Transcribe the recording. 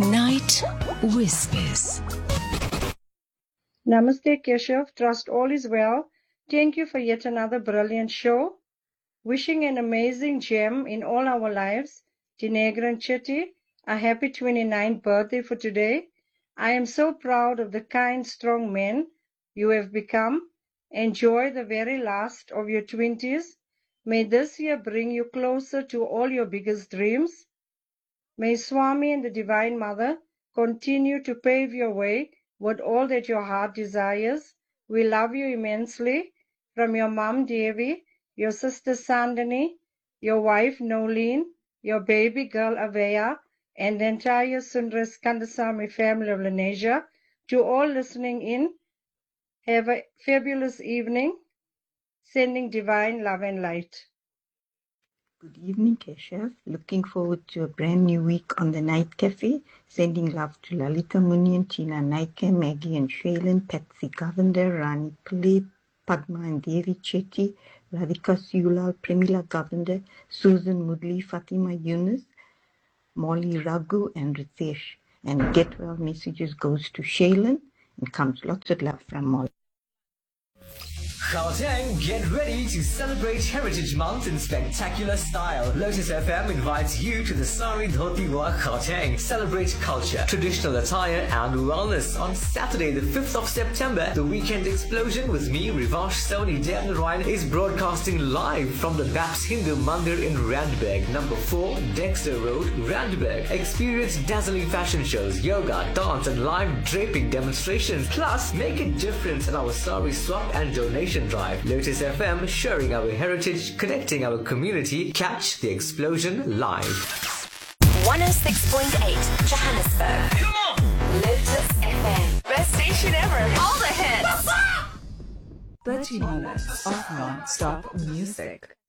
Night Whispers. Namaste, Keshav. Trust all is well. Thank you for yet another brilliant show. Wishing an amazing gem in all our lives, Dinegran Chetty, a happy 29th birthday for today. I am so proud of the kind, strong man you have become. Enjoy the very last of your 20s. May this year bring you closer to all your biggest dreams. May Swami and the Divine Mother continue to pave your way with all that your heart desires. We love you immensely. From your mom, Devi, your sister Sandani, your wife Nolene, your baby girl Avaya, and the entire Sundras Kandasamy family of Lenasia, to all listening in, have a fabulous evening, sending divine love and light. Good evening, Keshav. Looking forward to a brand new week on the Night Cafe. Sending love to Lalita Munian, Tina Naike, Maggie and Shaylin, Patsy Govender, Rani Pillai, Padma and Devi Chetty, Radhika Siulal, Premila Govender, Susan Mudli, Fatima Yunus, Molly Raghu and Ritesh. And get well messages goes to Shaylin and comes lots of love from Molly. Gauteng, get ready to celebrate Heritage Month in spectacular style. Lotus FM invites you to the Sari Dhoti Walk Gauteng. Celebrate culture, traditional attire and wellness on Saturday the 5th of September. The Weekend Explosion with me, Rivash Soni Devnarayan, is broadcasting live from the Baps Hindu Mandir in Randburg, number 4, Dexter Road, Randburg. Experience dazzling fashion shows, yoga, dance and live draping demonstrations. Plus, make a difference in our Sari swap and donation drive. Lotus FM, sharing our heritage, connecting our community. Catch the explosion live. 106.8 Johannesburg. Come on! Lotus FM. Best station ever. All the hits. 30 minutes of non-stop music.